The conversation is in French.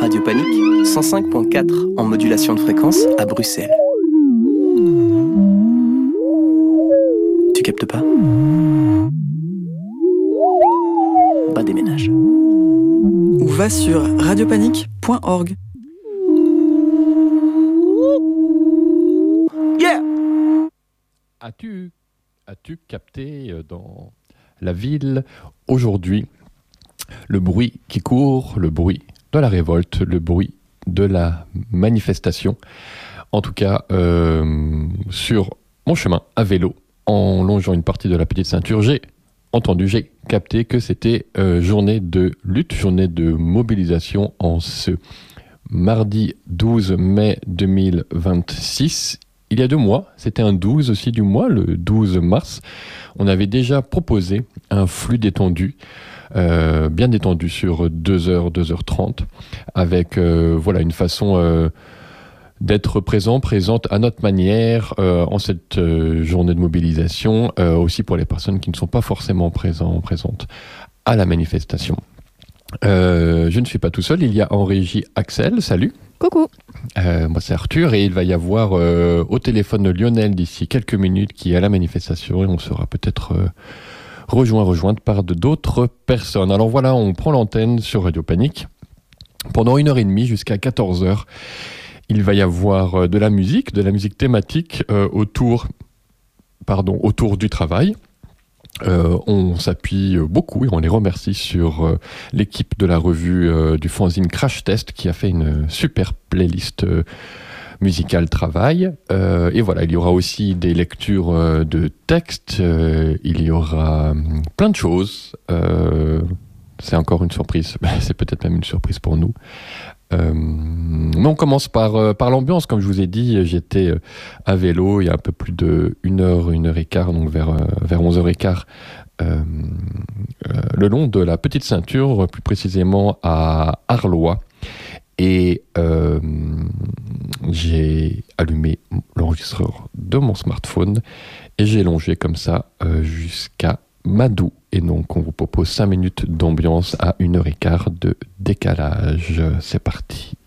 Radio Panique, 105.4 en modulation de fréquence à Bruxelles. Tu captes pas? Bah déménage. Ou va sur radiopanique.org. Yeah! As-tu capté dans la ville aujourd'hui le bruit qui court, le bruit de la révolte, le bruit de la manifestation? En tout cas, sur mon chemin à vélo, en longeant une partie de la Petite Ceinture, j'ai capté que c'était journée de lutte, journée de mobilisation en ce mardi 12 mai 2026. Il y a 2 mois, c'était un 12 aussi du mois, le 12 mars, on avait déjà proposé un flux détendu, bien détendu sur 2h, 2h30, avec une façon d'être présente à notre manière en cette journée de mobilisation, aussi pour les personnes qui ne sont pas forcément présentes à la manifestation. Je ne suis pas tout seul, il y a en régie Axel, salut. Coucou. Moi c'est Arthur et il va y avoir au téléphone Lionel d'ici quelques minutes qui est à la manifestation et on sera peut-être rejointe par d'autres personnes. Alors voilà, on prend l'antenne sur Radio Panique pendant 1h30 jusqu'à 14h. Il va y avoir de la musique thématique autour du travail. On s'appuie beaucoup et on les remercie sur l'équipe de la revue du fanzine Crash Test qui a fait une super playlist musicale travail. Et voilà, il y aura aussi des lectures de textes, il y aura plein de choses. C'est encore une surprise, c'est peut-être même une surprise pour nous. Mais on commence par l'ambiance. Comme je vous ai dit, j'étais à vélo il y a un peu plus de 1h15, donc vers 11h15, le long de la Petite Ceinture, plus précisément à Arlois. Et j'ai allumé l'enregistreur de mon smartphone et j'ai longé comme ça jusqu'à Madou. Et donc, on vous propose 5 minutes d'ambiance à 1h15 de décalage. C'est parti.